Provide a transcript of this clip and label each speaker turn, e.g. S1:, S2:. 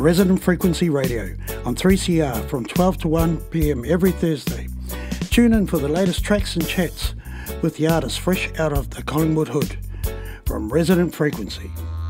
S1: Resident Frequency Radio on 3CR from 12 to 1 p.m. every Thursday. Tune in for the latest tracks and chats with the artists fresh out of the Collingwood hood from Resident Frequency.